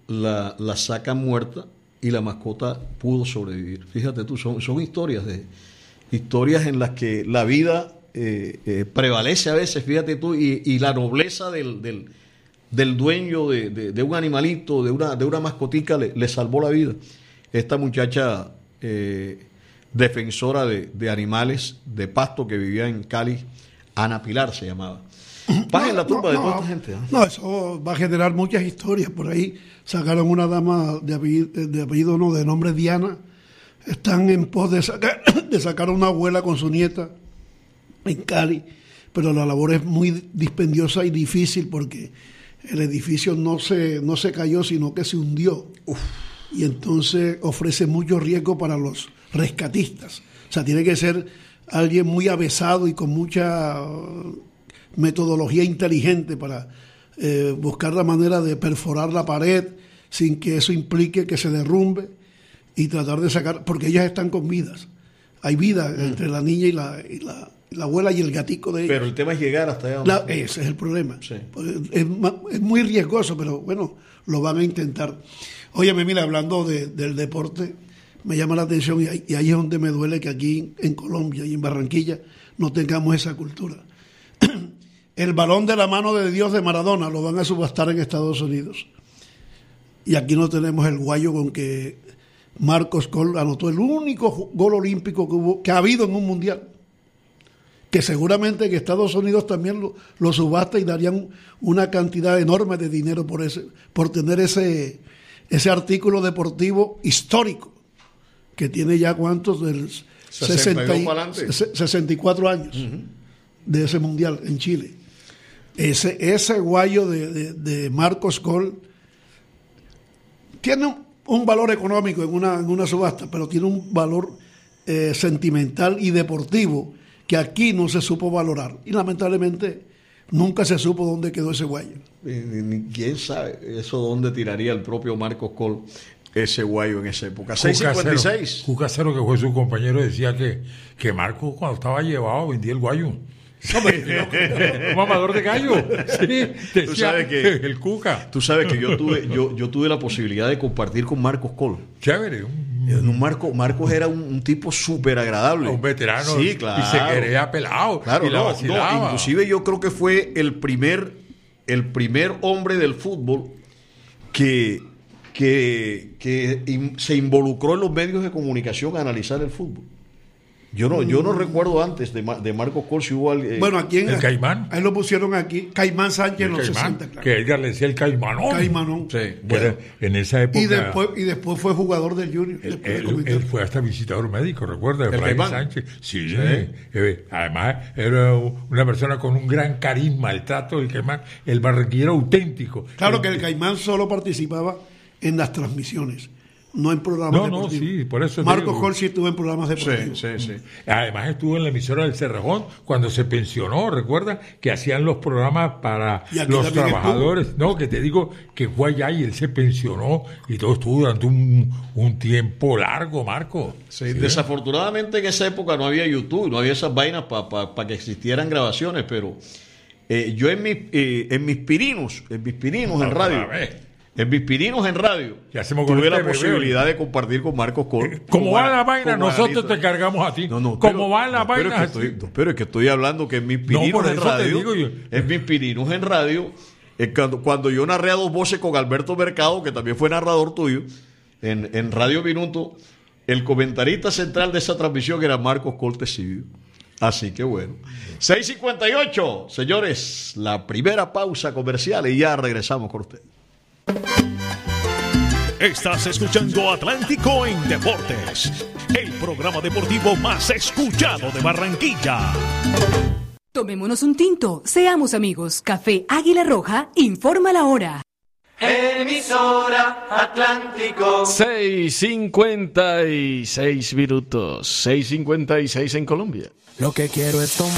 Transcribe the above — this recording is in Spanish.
la sacan muerta y la mascota pudo sobrevivir. Fíjate tú, son historias en las que la vida prevalece a veces, fíjate tú, y la nobleza del dueño de un animalito, de una mascotica, le salvó la vida. Esta muchacha defensora de animales de pasto que vivía en Cali, Ana Pilar se llamaba. Paz en la tumba de toda esta gente. No, eso va a generar muchas historias. Por ahí sacaron una dama de apellido, no, de nombre Diana. Están en pos de sacar a una abuela con su nieta en Cali, pero la labor es muy dispendiosa y difícil porque el edificio no se cayó, sino que se hundió. Uf. Y entonces ofrece mucho riesgo para los rescatistas. O sea, tiene que ser alguien muy avesado y con mucha metodología inteligente para buscar la manera de perforar la pared sin que eso implique que se derrumbe y tratar de sacar, porque ellas están con vidas. Hay vida entre la niña y la abuela y el gatico de ella. Pero el tema es llegar hasta allá. Ese es el problema. Sí. Es muy riesgoso, pero bueno, lo van a intentar. Óyeme, mira, hablando del deporte, me llama la atención y ahí es donde me duele que aquí en Colombia y en Barranquilla no tengamos esa cultura. El balón de la mano de Dios de Maradona lo van a subastar en Estados Unidos. Y aquí no tenemos el guayo con que Marcos Col anotó el único gol olímpico que ha habido en un mundial. Que seguramente en Estados Unidos también lo subasta y darían una cantidad enorme de dinero por tener ese artículo deportivo histórico, que tiene ya cuántos, del 64 años de ese mundial en Chile. Ese guayo de Marcos Col tiene un valor económico en una subasta, pero tiene un valor sentimental y deportivo que aquí no se supo valorar. Y lamentablemente nunca se supo dónde quedó ese guayo. ¿Quién sabe eso dónde tiraría el propio Marcos Col ese guayo en esa época? 6:56. Jucasero, que fue su compañero, decía que Marcos cuando estaba llevado vendía el guayo. Un mamador de gallo. Sí, decía, tú sabes que el Cuca. Tú sabes que yo tuve la posibilidad de compartir con Marcos Col. Chévere. Marcos era un tipo súper agradable. Un veterano. Sí, claro. Y se quería pelado. Claro, y la vacilaba. Inclusive yo creo que fue el primer hombre del fútbol que se involucró en los medios de comunicación a analizar el fútbol. Yo no recuerdo antes de Marcos Col si hubo alguien. Bueno, aquí el Caimán. Ahí lo pusieron aquí. Caimán Sánchez en los 60. Claro. Que Edgar le decía el Caimanón. Sí, bueno. En esa época. Y después fue jugador del Junior. Él fue hasta visitador médico, recuerda. El Caimán Sánchez. Sí. Además, era una persona con un gran carisma. El trato del Caimán. El barranquillero auténtico. Claro que el Caimán solo participaba en las transmisiones. No en programas deportivos. Sí, por eso Marcos Col sí estuvo en programas deportivos. Sí. Además estuvo en la emisora del Cerrejón cuando se pensionó, ¿recuerda? Que hacían los programas para los trabajadores. Estuvo. No, que te digo que fue allá y él se pensionó y todo estuvo durante un tiempo largo, Marco. Sí. Desafortunadamente en esa época no había YouTube, no había esas vainas para que existieran grabaciones, pero yo en mis pirinos en radio... En mis pirinos en radio tuve la posibilidad de compartir con Marcos Col. Como va la vaina, nosotros te cargamos a ti. Como va la vaina. Pero es que estoy hablando que en mis pirinos en radio, cuando yo narré a dos voces con Alberto Mercado, que también fue narrador tuyo, en Radio Minuto, el comentarista central de esa transmisión era Marcos Col Tecillo. Así que bueno. 6:58, señores, la primera pausa comercial y ya regresamos con usted. Estás escuchando Atlántico en Deportes, el programa deportivo más escuchado de Barranquilla. Tomémonos un tinto, seamos amigos. Café Águila Roja informa la hora. Emisora Atlántico. 6:56 minutos. 6:56 en Colombia. Lo que quiero es tomar